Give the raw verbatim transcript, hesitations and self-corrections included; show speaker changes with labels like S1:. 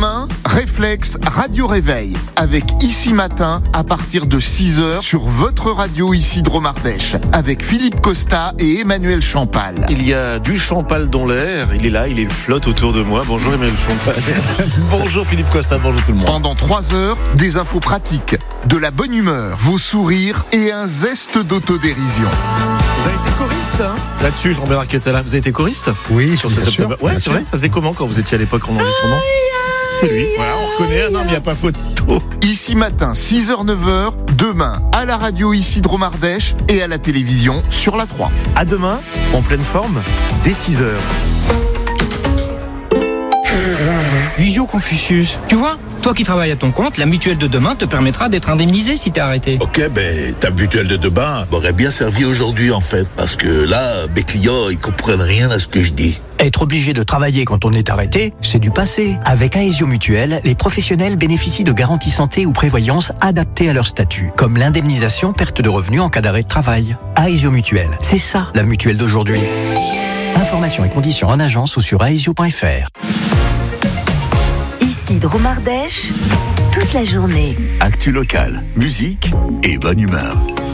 S1: Demain, Réflexe Radio Réveil avec Ici Matin à partir de six heures sur votre radio Isidro-Mardèche avec Philippe Costa et Emmanuel Champal.
S2: Il y a du Champal dans l'air, il est là, il est flotte autour de moi. Bonjour Emmanuel Champal. Bonjour Philippe Costa, bonjour tout le monde.
S1: Pendant trois heures, des infos pratiques, de la bonne humeur, vos sourires et un zeste d'autodérision.
S2: Vous avez été choriste hein là-dessus, Jean-Bernard Quettala, vous avez été choriste?
S3: Oui,
S2: sur
S3: bien
S2: ce
S3: sûr,
S2: septembre. Ouais,
S3: bien
S2: c'est
S3: sûr.
S2: vrai. Ça faisait comment quand vous étiez à l'époque en enregistrement? C'est lui. Voilà, on reconnaît. Ah non, mais il n'y a pas photo.
S1: Ici Matin, six heures neuf heures, demain à la radio Isidro-Mardèche et à la télévision sur la trois.
S2: À demain, en pleine forme, dès six heures.
S4: Visio Confucius. Tu vois, toi qui travailles à ton compte, la mutuelle de demain te permettra d'être indemnisé si t'es arrêté.
S5: Ok, ben ta mutuelle de demain m'aurait bien servi aujourd'hui en fait, parce que là, mes clients, ils comprennent rien à ce que je dis.
S6: Être obligé de travailler quand on est arrêté, c'est du passé. Avec Aesio Mutuelle, les professionnels bénéficient de garanties santé ou prévoyance adaptées à leur statut, comme l'indemnisation perte de revenus en cas d'arrêt de travail. Aesio Mutuelle, c'est ça la mutuelle d'aujourd'hui. Informations et conditions en agence ou sur aesio point f r.
S7: Isidro-Mardèche, toute la journée.
S5: Actu local, musique et bonne humeur.